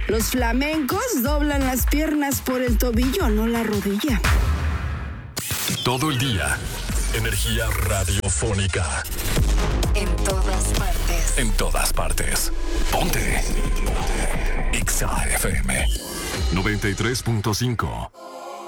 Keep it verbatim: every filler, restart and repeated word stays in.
Los flamencos doblan las piernas por el tobillo, no la rodilla. Todo el día, energía radiofónica. En todas partes. En todas partes. Ponte. Ponte. Exa F M noventa y tres punto cinco.